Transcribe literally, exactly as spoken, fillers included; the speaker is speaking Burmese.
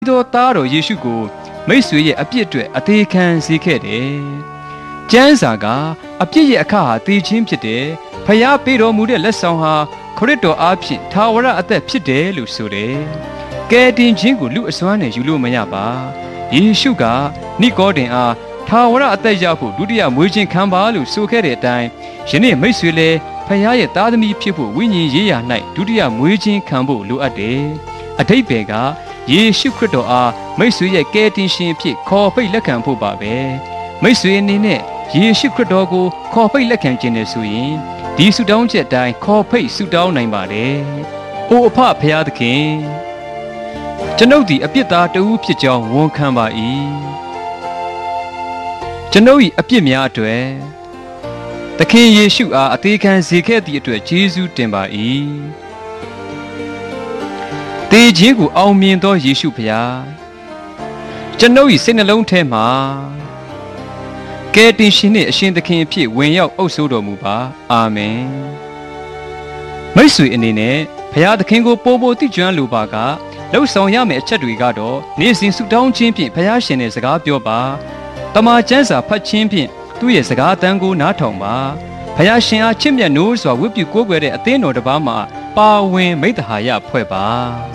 သောသားတော်ယေရှုကိုမိတ်ဆွေရဲ့အပြစ်အတွက်အသေးခံစေခဲ့တယ်။ကျမ်းစာကအပြစ်ရဲ့အခါဟာသေခြင်းဖြစ်တယ်။ဖျားပေးတော်မူတဲ့လက်ဆောင်ဟာခရစ်တော်အားဖြင့်ထာဝရအသက်ဖြစ်တယ်လို့ဆိုတယ်။ကယ်တင်ခြင်းကိုလူအစွမ်းနဲ့ယူလို့မရပါ။ယေရှုကနိကောဒင်အားထာဝရအသက်ရဖို့ဒုတိယမွေးခြင်းခံပါလို့ဆိုခဲ့တဲ့အတိုင်းယနေ့မိတ်ဆွေလည်းဖျားရဲ့သားသမီးဖြစ်ဖို့ဝိညာဉ်ရေးရာ၌ဒုတိယမွေးခြင်းခံဖို့လိုအပ်တယ်။အဓိပ္ပာယ်ကယေရှုခရစ်တော်အားမိတ်ဆွေရဲ့ကယ်တင်ရှင်ဖြစ်ခေါ်ဖိတ်လက်ခံဖို့ပါပဲမိတ်ဆွေအနေနဲ့ယေရှုခရစ်တော်ကိုခေါ်ဖိတ်လက်ခံခြင်းနဲ့ဆိုရင်ဒီဆုတောင်းချက်အတိုင်းခေါ်ဖိတ်ဆုတောင်းနိုင်ပါတယ်။အိုအဖဖရာသခင်ကျွန်ုပ်ဒီအပြစ်သားတဦးဖြစ်ကြောင်းဝန်ခံပါ၏ကျွန်ုပ်၏အပြစ်များအတွက်သခင်ယေရှုအားအသေးခံစေခဲ့သည့်အတွက်ယေရှုတင်ပါ၏တေခြင်းကိုအောင်မြင်သောယေရှုဖျားကျွန်ုပ်၏စိတ်နှလုံးထဲမှာကယ်တင်ရှင်နှင့်အရှင်သခင်အဖြစ်ဝင်ရောက်အုပ်စိုးတော်မူပါအာမင်မိတ်ဆွေအနေနဲ့ဖျားသခင်ကိုပို့ပို့သိကျွမ်းလိုပါကလှုပ်ဆောင်ရမယ့်အချက်တွေကတော့နေ့စဉ်ဆုတောင်းခြင်းဖြင့်ဖျားရှင်နဲ့စကားပြောပါတမန်ကျမ်းစာဖတ်ခြင်းဖြင့်သူ့ရဲ့စကားအတန်ကိုနားထောင်ပါဖျားရှင်အားချစ်မြတ်နိုးစွာဝတ်ပြုကိုးကွယ်တဲ့အသင်းတော်တစ်ပါးမှာပါဝင်မိတ္တဟာယဖွဲ့ပါ